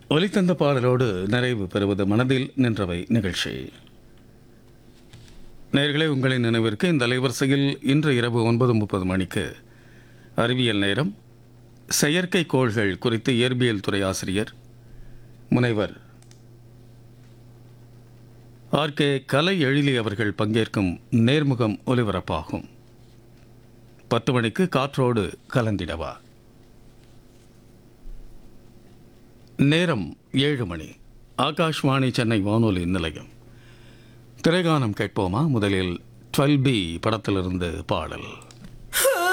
ஒலித்தந்த பாடலோடு நிறைவு பெறுவது மனதில் நின்றவை நிகழ்ச்சி. நேயர்களே, உங்களின் நினைவிற்கு இந்த அலைவரிசையில் இன்று இரவு 9:30 மணிக்கு அறிவியல் நேரம், செயற்கைக்கோள்கள் குறித்து இயற்பியல் துறை ஆசிரியர் முனைவர் ஆர்.கே. கலை எழிலி அவர்கள் பங்கேற்கும் நேர்முகம் ஒலிபரப்பாகும். 10 மணிக்கு காற்றோடு கலந்திடவா. நேரம் 7 மணி. ஆகாஷ்வாணி சென்னை வானொலி நிலையம். திரைகானம் கேட்போமா? முதலில் 12B படத்திலிருந்து பாடல்.